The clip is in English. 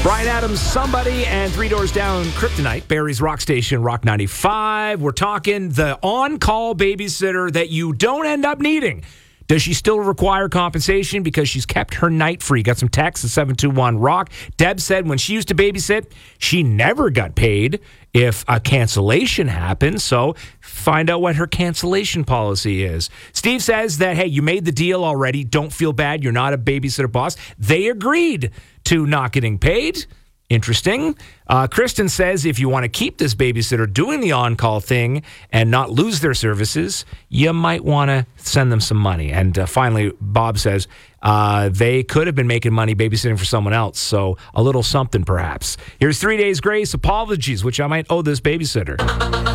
Bryan Adams, Somebody, and Three Doors Down, Kryptonite, Barrie's Rock Station, Rock 95. We're talking the on-call babysitter that you don't end up needing. Does she still require compensation because she's kept her night free? Got some texts at 721-ROCK. Deb said when she used to babysit, she never got paid if a cancellation happened. So find out what her cancellation policy is. Steve says that, hey, you made the deal already. Don't feel bad. You're not a babysitter boss. They agreed to not getting paid. Interesting. Kristen says if you want to keep this babysitter doing the on-call thing and not lose their services, you might want to send them some money. And finally, Bob says they could have been making money babysitting for someone else, so a little something perhaps. Here's 3 Days Grace, Apologies, which I might owe this babysitter.